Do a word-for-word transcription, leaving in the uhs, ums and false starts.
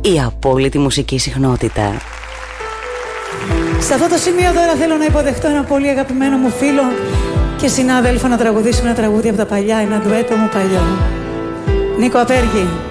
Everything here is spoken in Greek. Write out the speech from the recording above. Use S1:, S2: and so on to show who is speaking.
S1: η απόλυτη μουσική συχνότητα.
S2: Σε αυτό το σημείο τώρα θέλω να υποδεχτώ ένα πολύ αγαπημένο μου φίλο και συνάδελφο να τραγουδήσουμε ένα τραγούδι από τα παλιά, ένα ντουέτο μου παλιό. Νίκο Απέργη.